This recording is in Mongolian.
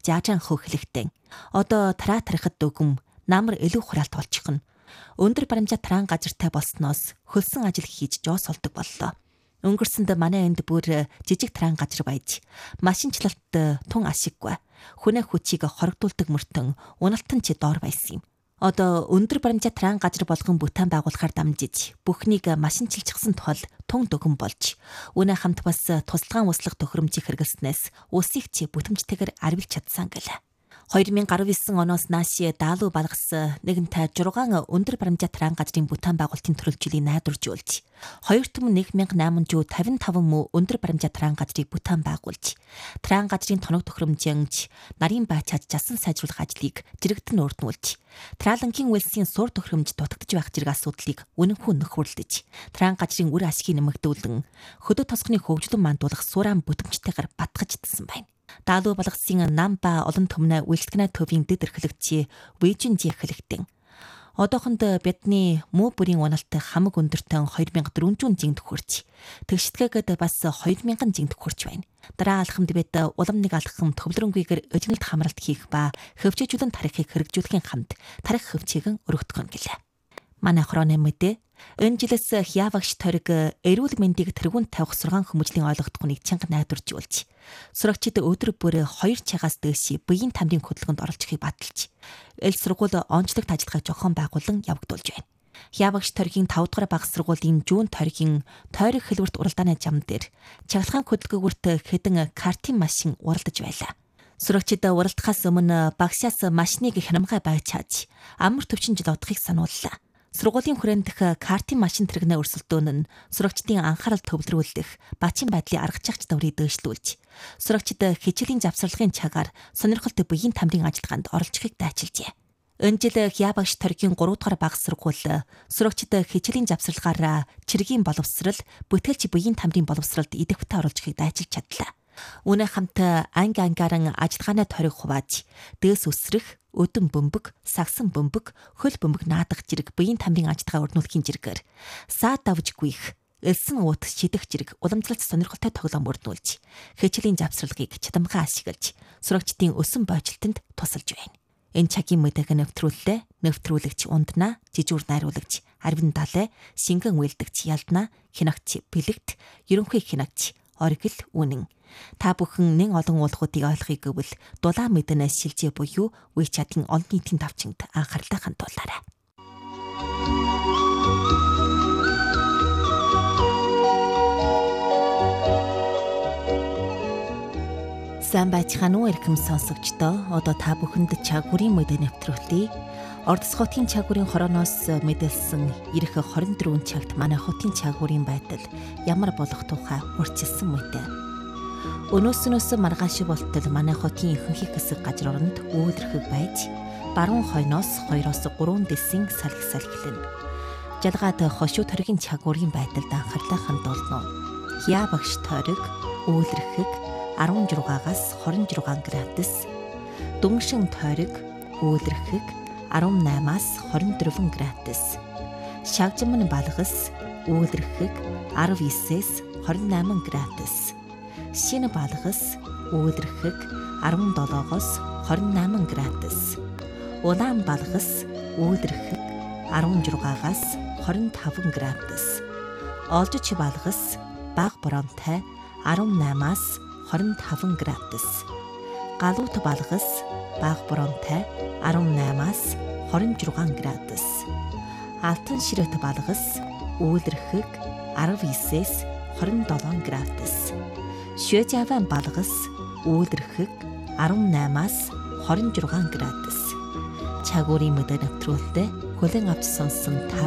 заажаан хөөхлөгтэй. Одоо тараа тарихад дөгөм намар илүү хураалт болчихно. Өндөр баримжаа тараан газартай болсноос хөлсөн ажил хийж жоос олдог боллоо. Өнгөрсөнд манай энд бүр жижиг тараан газар байж машинчлалт тун ашиггүй. Хүнээ хүчийг хорогдуулдаг мөртөн уналтан ч доор байсан юм. Одоо өндөр баримжаа тараан газар болгон бүтээн байгуулахаар дамжиж бүхнийг машинчилчихсан тул тун дөгөн болж үнэ хамт бас тусалгаан услах төхөөрөмжийг хэрэглэснээс усыг чи бүтэмжтэйгээр арвилж чадсан гэлээ. 2019 оноос нааш даалуу балгас нэгэнтэй 6 өндөр баримжаа тараан газрын бүтээн байгуулалтын төрөлжлийг найдваржуулж 21855 мө өндөр баримжаа тараан газрыг бүтээн байгуулж тараан газрын тоног төхөөрөмжийнч нарийн байц чадсан сайжруулах ажлыг жирэгдэн өрднүүлж Тараалангийн улсын сур төхөөрөмж дутагдж байх зэрэг асуудлыг үнэнхүү нөхөрлөж тараан газрын үр ашгийг нэмэгдүүлэн хөдөө тосгоны хөгжлөн мандуулах сууран бүтэмжтэйгээр батгаж идсэн байна. Даалуу балгасын нам ба олон төмнө үйлчлэгнэ төвийн дэд эрхлэгчийн Вэжинжи эхлэгтэн. Одоохонд бидний муу бүрийн уналт хамаг өндөртөн 2400 жинг төхөрч. Тэгшитгээгээд бас 2000 жинг төхөрч байна. Дараа алхамд бид улам нэг алхам төвлөрөнгүйгээр өжигнэлт хамралт хийх ба хөвчөөжүүлэн тарихыг хэрэгжүүлэхийн хамт тарих хөвчөөгөн өргөдгөн гэлээ. Манай хороны мэдээ энэ жилээс хявагч ториг эрүүл мэндийг тэргүүнд тавих сургаан хүмүүжлийн ойлгохдгоныг чанга найдваржуулж сурагчид өдөр бүр 2 цагаас дээш биеийн тамирын хөдөлгөөнд оролцохыг баталж эл сургууль онцлогт ажиллагааг зохион байгуулан явагдуулж байна. Хявагч торгийн 5 дугаар бага сургуулийн жүүн торгийн тойрог хэлбэрт уралдааны зам дээр чагалгаан хөдөлгөөгүрт хэдэн картын машин уралдаж байлаа. Сурагчид уралдахаас өмнө багшаас машиныг хянамгай байж чааж амар төвчин жил удахыг санууллаа. Сургуулийн хүрээн дэх картын машин тэрэгнээ өрсөлдөөн нь сурагчдын анхаарал төвлөрүүлэх бачин байдлын аргачлах даврыг дээшлүүлж сурагчид хичээлийн завсарлагын цагаар сонирхолт биеийн тамирын ажиллагаанд оролцохыг дайчилжээ. Энэ жил хявагч торгийн 3 дугаар бага сургууль сурагчид хичээлийн завсарлагаараа чиргийн боловсрал, бүтээлч биеийн тамирын боловсралд идэвхтэй оролцохыг дайчилж чадлаа. Үнэ хамт ангааран ажиллагаанаа ториг хувааж, дээс үсрэх, өдөн бөмбөг, сагсан бөмбөг, хөл бөмбөг наадах зэрэг биеийн тамирын ажиллагаа өрнүүлэхийн зэрэгээр саад давж гүйх, элсэн уут шидэх зэрэг уламжлалт сонирхолтой тоглоом өрнүүлж, хичээлийн завсралгыг чадамгай ашиглаж, сурагчдын өсөн бойжилтонд тусалж байна. Энэ цагийн мэдээг нэвтрүүлэгч Унднаа, жижүүр найруулагч Арвин Далай, шингэн үйлдэгч Ялднаа, хинагч Бэлэгт, ерөнхий хинагч Оргил Үнэн. Та бүхэн нэн олон уулгуудыг ойлгохыг гэвэл дулаан мэдэнээс шилжээ буюу WeChat-ийн олон нийтийн давчинд анхаарлаа хандуулаарай. Сайн байцгаана уу эрхэм сонсогчдоо. Одоо та бүхэнд чагварын мэдээ нэвтрүүлье. Ордос хотын чагварын хорооноос мэдээлсэн ирэх 24 цагт манай хотын чагварын байдал ямар болох тухай хурцлсан мэдээ. Өнөөснөөс маргааш болтол манай хотын ихэнх хэсэг газар оронд үүлэрхэг байж баруун хойноос 2-3 дэсийн салхи салхилна. Жалгаад хошуу торгийн чагварын байдалд анхаарлаа хандуулна. Хявагч ториг үүлэрхэг 16-аас 26 градус, дүншин ториг үүлэрхэг 18-аас 24 градус, шагжмын балгас үүлэрхэг 19-ээс 28 градус, шинэ балгас үүлэрхэг 17-оос 28 градус, улаан балгас үүлэрхэг 16-аас 25 градус, олжич балгас бага боромтой 18-аас 25 градус, галуут балгас бага боромтой 18-аас 26 градус, алтан ширээт балгас үүлэрхэг 19-ээс 27 градус, шүэжаван балгас үүлэрхэг 18-аас 26 градус. Чагварын мэдээ нэвтрүүлэлтэд хүлээн авч сонсон та